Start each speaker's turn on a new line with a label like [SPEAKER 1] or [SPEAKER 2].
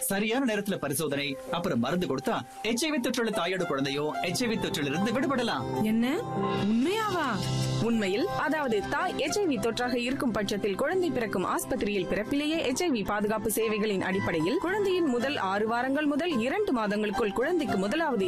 [SPEAKER 1] சரியான நேரத்துல பரிசோதனை அப்புறம் மருந்து கொடுத்தா HIV தொற்றுள்ள தாயோட குழந்தையோ HIV தொற்றில் இருந்து விடுபடலாம்.
[SPEAKER 2] என்ன உண்மையாவா?
[SPEAKER 3] உண்மையில், அதாவது தாய் HIV தொற்றாக இருக்கும் பட்சத்தில் குழந்தை பிறக்கும் ஆஸ்பத்திரியில் பிறப்பிலேயே HIV பாதுகாப்பு சேவைகளின் அடிப்படையில் குழந்தையின் முதல் 6 வாரங்கள் முதல் 2 மாதங்களுக்குள் குழந்தைக்கு முதலாவது